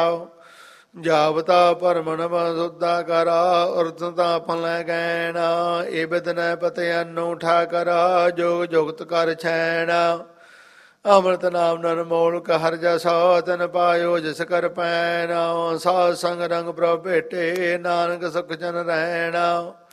ਜਾਵਤਾ ਭਰਮਣ ਸੁਦਾ ਕਰਾ ਉਰਤ ਤਾਂ ਫਲੈ ਗੈਣਾ ਇਹ ਬਿਦਨੈ ਪਤੇ ਅਨੂ ਠਾਕਰਾ ਜੋਗ ਜੁਗਤ ਕਰ ਛੈਣਾ ਅੰਮ੍ਰਿਤ ਨਾਮ ਨਰਮੋਲ ਹਰਿ ਜਸਾ ਤਨ ਪਾਇਓ ਜਿਸ ਕਰ ਪੈਣਾ ਸਾਧ ਸੰਗ ਰੰਗ ਪ੍ਰਭ ਭੇਟੇ ਨਾਨਕ ਸੁਖ ਜਨ ਰਹਿਣਾ